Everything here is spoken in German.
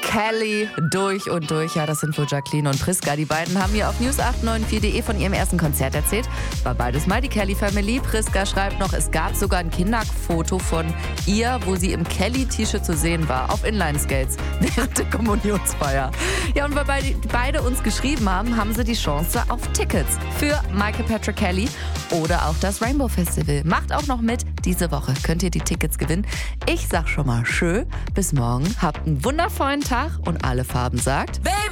Kelly durch und durch. Ja, das sind wohl Jacqueline und Priska. Die beiden haben mir auf news894.de von ihrem ersten Konzert erzählt. War beides mal die Kelly Family. Priska schreibt noch, es gab sogar ein Kinderfoto von ihr, wo sie im Kelly-T-Shirt zu sehen war, auf Inline-Skates während der Kommunionsfeier. Ja, und weil beide uns geschrieben haben, haben sie die Chance auf Tickets für Michael Patrick Kelly oder auch das Rainbow Festival. Macht auch noch mit. Diese Woche könnt ihr die Tickets gewinnen. Ich sag schon mal schön, bis morgen. Habt einen wundervollen Tag und alle Farben sagt...